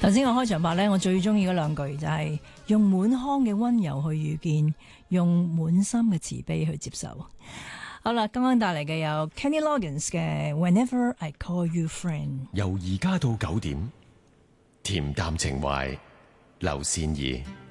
頭先我開場白呢，我最中意嗰兩句就係用滿腔嘅溫柔去遇見，用滿心嘅慈悲去接受。好啦，剛剛帶嚟嘅有 Kenny Loggins 嘅 Whenever I Call You Friend。 由而家到9點，恬淡情懷，劉善儀。